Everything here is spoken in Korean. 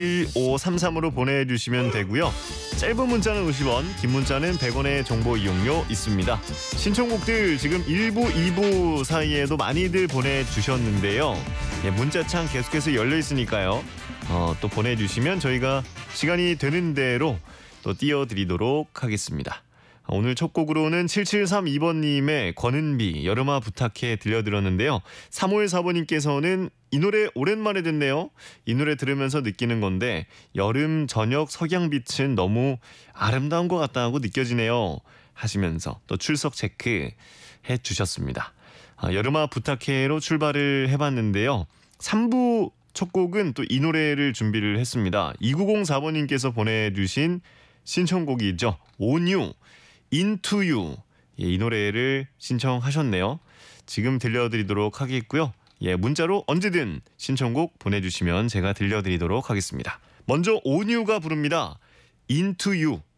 1533으로 보내주시면 되고요. 짧은 문자는 50원, 긴 문자는 100원의 정보 이용료 있습니다. 신청곡들 지금 1부, 2부 사이에도 많이들 보내주셨는데요. 문자창 계속해서 열려 있으니까요. 또 보내주시면 저희가 시간이 되는 대로 또 띄워드리도록 하겠습니다. 오늘 첫 곡으로는 7732번님의 권은비 여름아 부탁해 들려드렸는데요. 3514번님께서는 이 노래 오랜만에 듣네요. 이 노래 들으면서 느끼는 건데 여름 저녁 석양빛은 너무 아름다운 것 같다고 느껴지네요 하시면서 또 출석 체크해 주셨습니다. 여름아 부탁해로 출발을 해봤는데요. 3부 첫 곡은 또 이 노래를 준비를 했습니다. 2904번님께서 보내주신 신청곡이죠. 온유 Into You. 이 노래를 신청하셨네요. 지금 들려드리도록 하겠고요. 문자로 언제든 신청곡 보내주시면 제가 들려드리도록 하겠습니다. 먼저 온유가 부릅니다. Into You.